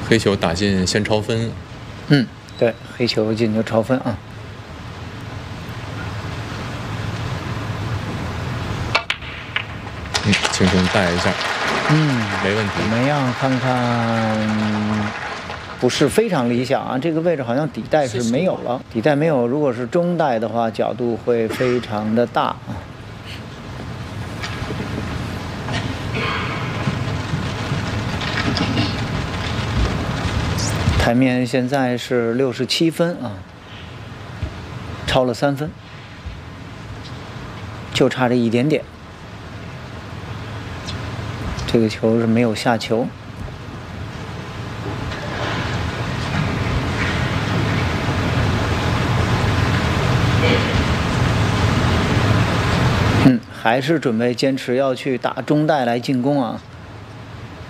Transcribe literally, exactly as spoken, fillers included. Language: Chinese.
黑球打进先超分。 嗯，对，黑球进就超分啊。 嗯，轻松带一下。 嗯， 没问题。 怎么样？看看，不是非常理想啊。这个位置好像底带是没有了，底带没有。如果是中带的话，角度会非常的大啊。台面现在是六十七分啊，超了三分，就差这一点点。这个球是没有下球。嗯，还是准备坚持要去打中带来进攻啊。